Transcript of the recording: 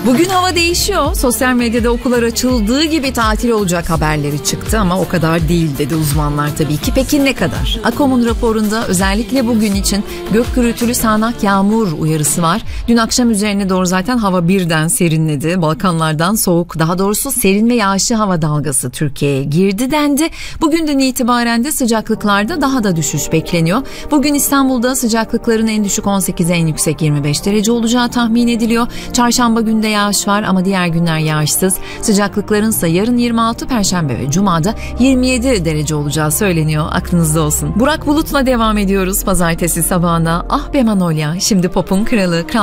Bugün hava değişiyor. Sosyal medyada okullar açıldığı gibi tatil olacak haberleri çıktı ama o kadar değil dedi uzmanlar tabii ki. Peki ne kadar? AKOM'un raporunda özellikle bugün için gök gürültülü sağanak yağmur uyarısı var. Dün akşam üzerine doğru zaten hava birden serinledi. Balkanlardan soğuk, daha doğrusu serin ve yağışlı hava dalgası Türkiye'ye girdi dendi. Bugünden itibaren de sıcaklıklarda daha da düşüş bekleniyor. Bugün İstanbul'da sıcaklıkların en düşük 18, en yüksek 25 derece olacağı tahmin ediliyor. Çarşamba günde yağış var ama diğer günler yağışsız. Sıcaklıkların ise yarın 26, Perşembe ve Cuma'da 27 derece olacağı söyleniyor. Aklınızda olsun. Burak Bulut'la devam ediyoruz pazartesi sabahına. Ah be Manolya, şimdi popun kralı.